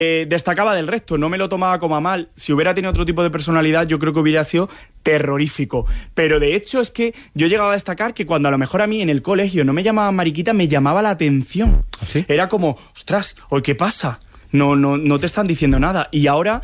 destacaba del resto, no me lo tomaba como a mal. Si hubiera tenido otro tipo de personalidad, yo creo que hubiera sido terrorífico. Pero de hecho es que yo llegaba a destacar que cuando a lo mejor a mí en el colegio no me llamaban mariquita, me llamaba la atención. ¿Sí? Era como, ostras, ¿hoy qué pasa? No te están diciendo nada. Y ahora,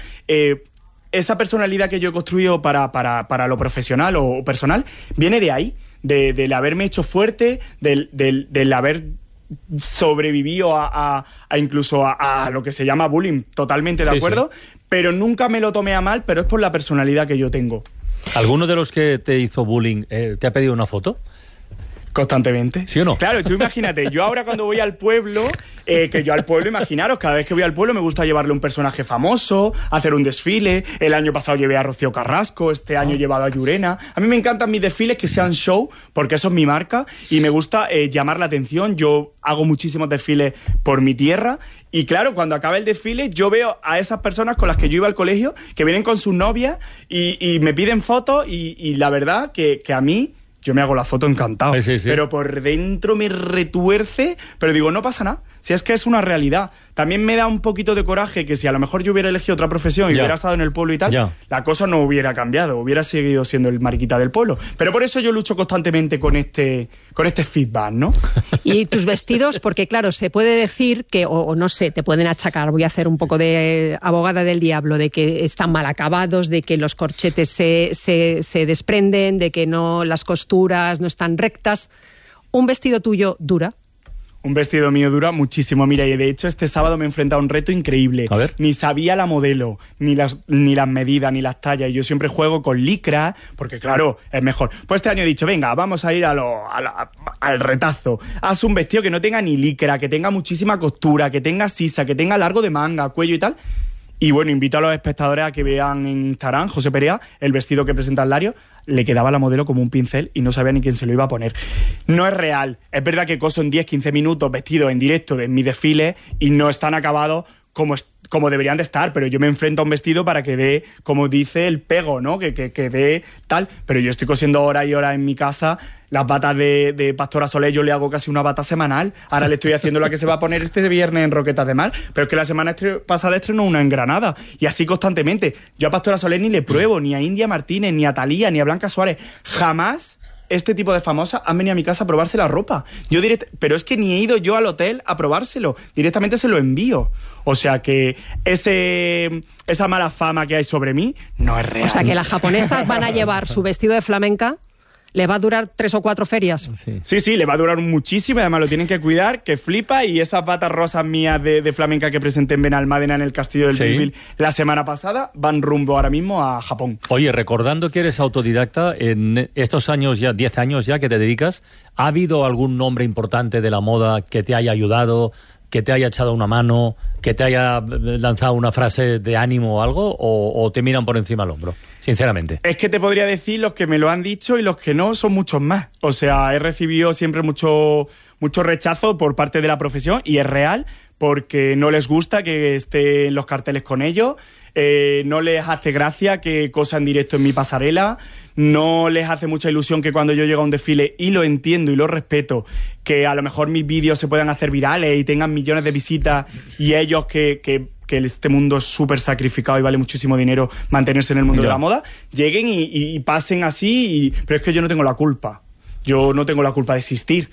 esa personalidad que yo he construido para lo profesional o personal, viene de ahí, del haberme hecho fuerte, del haber sobrevivido a incluso a lo que se llama bullying, totalmente de acuerdo, sí. Pero nunca me lo tomé a mal, pero es por la personalidad que yo tengo. ¿Alguno de los que te hizo bullying te ha pedido una foto? Constantemente. ¿Sí o no? Claro, tú imagínate, yo ahora cuando voy al pueblo, que yo al pueblo, imaginaros, cada vez que voy al pueblo me gusta llevarle un personaje famoso, hacer un desfile. El año pasado llevé a Rocío Carrasco, este año he llevado a Llurena. A mí me encantan mis desfiles que sean show, porque eso es mi marca, y me gusta llamar la atención. Yo hago muchísimos desfiles por mi tierra, y claro, cuando acaba el desfile, yo veo a esas personas con las que yo iba al colegio, que vienen con sus novias, y me piden fotos, y la verdad que a mí... Yo me hago la foto encantado, sí. Pero por dentro me retuerce, pero digo, no pasa nada, si es que es una realidad. También me da un poquito de coraje que si a lo mejor yo hubiera elegido otra profesión y hubiera estado en el pueblo y tal, la cosa no hubiera cambiado, hubiera seguido siendo el mariquita del pueblo. Pero por eso yo lucho constantemente con este feedback, ¿no? Y tus vestidos, porque claro, se puede decir que, o no sé, te pueden achacar, voy a hacer un poco de abogada del diablo, de que están mal acabados, de que los corchetes se desprenden, de que no las costuras no están rectas. ¿Un vestido tuyo dura? Un vestido mío dura muchísimo. Mira, y de hecho este sábado me he enfrentado a un reto increíble. A ver. Ni sabía la modelo, ni las medidas, ni las tallas. Y yo siempre juego con licra, porque claro, es mejor. Pues este año he dicho, venga, vamos a ir al retazo. Haz un vestido que no tenga ni licra, que tenga muchísima costura, que tenga sisa, que tenga largo de manga, cuello y tal. Y bueno, invito a los espectadores a que vean en Instagram, José Perea, el vestido que presenta el Lario. Le quedaba a la modelo como un pincel y no sabía ni quién se lo iba a poner. No es real. Es verdad que coso en 10-15 minutos vestidos en directo de mi desfile y no están acabados como deberían de estar, pero yo me enfrento a un vestido para que dé, como dice, el pego, ¿no? Que dé tal. Pero yo estoy cosiendo horas y horas en mi casa. Las batas de Pastora Soler yo le hago casi una bata semanal. Ahora le estoy haciendo la que se va a poner este viernes en Roquetas de Mar. Pero es que la semana pasada estrenó una en Granada. Y así constantemente. Yo a Pastora Soler ni le pruebo, ni a India Martínez, ni a Thalía, ni a Blanca Suárez. Jamás este tipo de famosas han venido a mi casa a probarse la ropa. Pero es que ni he ido yo al hotel a probárselo. Directamente se lo envío. O sea que esa mala fama que hay sobre mí no es real. O sea que las japonesas van a llevar su vestido de flamenca. ¿Le va a durar 3 o 4 ferias? Sí, le va a durar muchísimo, además lo tienen que cuidar, que flipa, y esas batas rosas mías de flamenca que presenté en Benalmádena en el Castillo del Belville la semana pasada, van rumbo ahora mismo a Japón. Oye, recordando que eres autodidacta, en estos años ya, 10 años ya que te dedicas, ¿ha habido algún nombre importante de la moda que te haya ayudado, que te haya echado una mano, que te haya lanzado una frase de ánimo o algo, o te miran por encima del hombro? Sinceramente. Es que te podría decir los que me lo han dicho y los que no son muchos más. O sea, he recibido siempre mucho rechazo por parte de la profesión, y es real, porque no les gusta que esté en los carteles con ellos, no les hace gracia que cosa en directo en mi pasarela, no les hace mucha ilusión que cuando yo llego a un desfile, y lo entiendo y lo respeto, que a lo mejor mis vídeos se puedan hacer virales y tengan millones de visitas, y ellos que este mundo es súper sacrificado y vale muchísimo dinero mantenerse en el mundo de la moda, lleguen y pasen así, pero es que yo no tengo la culpa. Yo no tengo la culpa de existir.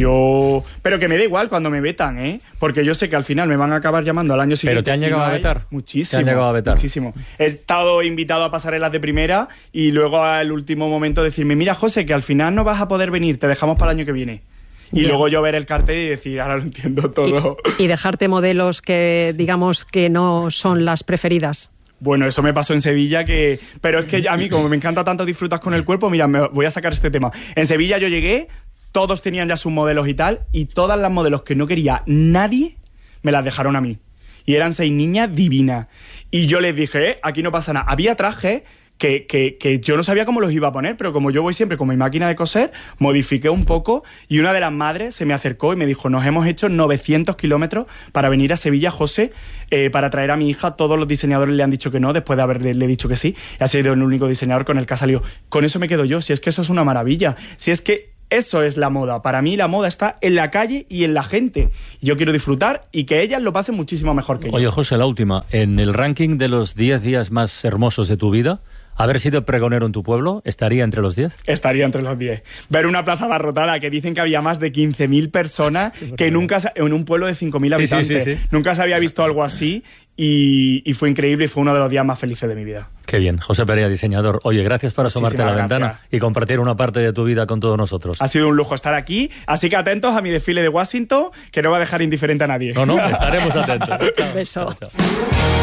Pero que me da igual cuando me vetan, ¿eh? Porque yo sé que al final me van a acabar llamando al año siguiente. ¿Pero te han llegado a vetar? Muchísimo. ¿Te han llegado a vetar? Muchísimo. He estado invitado a pasarelas de primera y luego al último momento decirme, mira, José, que al final no vas a poder venir, te dejamos para el año que viene. Y luego yo ver el cartel y decir, ahora lo entiendo todo. Y dejarte modelos que, digamos, que no son las preferidas. Bueno, eso me pasó en Sevilla, pero es que a mí, como me encanta tanto disfrutar con el cuerpo, mira, me voy a sacar este tema. En Sevilla yo llegué, todos tenían ya sus modelos y tal, y todas las modelos que no quería nadie, me las dejaron a mí. Y eran 6 niñas divinas. Y yo les dije, aquí no pasa nada. Había trajes que yo no sabía cómo los iba a poner, pero como yo voy siempre con mi máquina de coser, modifiqué un poco, y una de las madres se me acercó y me dijo, nos hemos hecho 900 kilómetros para venir a Sevilla, José, para traer a mi hija. Todos los diseñadores le han dicho que no, después de haberle dicho que sí. Ha sido el único diseñador con el que ha salido. Con eso me quedo yo, si es que eso es una maravilla. Si es que Eso es la moda. Para mí la moda está en la calle y en la gente. Yo quiero disfrutar y que ellas lo pasen muchísimo mejor que yo. Oye, José, la última. En el ranking de los 10 días más hermosos de tu vida, ¿haber sido pregonero en tu pueblo estaría entre los 10? Estaría entre los 10. Ver una plaza abarrotada que dicen que había más de 15.000 personas que nunca, en un pueblo de 5.000 habitantes, sí. nunca se había visto algo así y fue increíble y fue uno de los días más felices de mi vida. Qué bien. José Perea, diseñador. Oye, gracias por asomarte a la ventana y compartir una parte de tu vida con todos nosotros. Ha sido un lujo estar aquí, así que atentos a mi desfile de Washington, que no va a dejar indiferente a nadie. No, estaremos atentos. Un beso. Chao.